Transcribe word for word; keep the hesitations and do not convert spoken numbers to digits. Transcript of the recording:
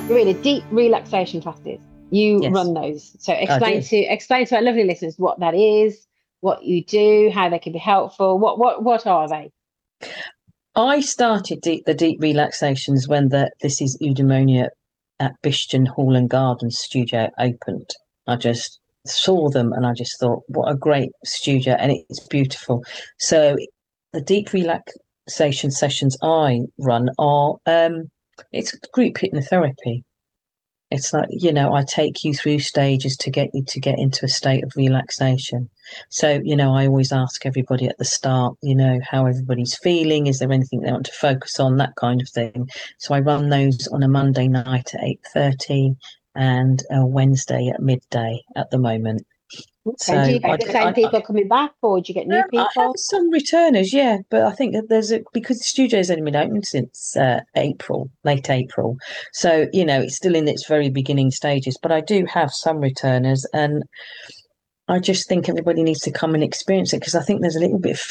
You're in a deep relaxation classes. You Yes, run those. So I explain do. to explain to our lovely listeners what that is, what you do, how they can be helpful. What what what are they? I started deep, the deep relaxations when the This Is Eudaimonia at Bishton Hall and Gardens studio opened. I just saw them and I just thought, what a great studio, and it's beautiful. So the deep relaxation sessions I run are um, it's group hypnotherapy. It's like, you know, I take you through stages to get you to get into a state of relaxation. So, you know, I always ask everybody at the start, you know, how everybody's feeling. Is there anything they want to focus on? That kind of thing. So I run those on a Monday night at eight thirty and a Wednesday at midday at the moment. Okay. Do you So I, get the do- same I, people coming back, or do you get new um, I have people? some returners, yeah, but I think that there's a because the studio's only been open since uh, April, late April, so you know it's still in its very beginning stages. But I do have some returners, and I just think everybody needs to come and experience it because I think there's a little bit of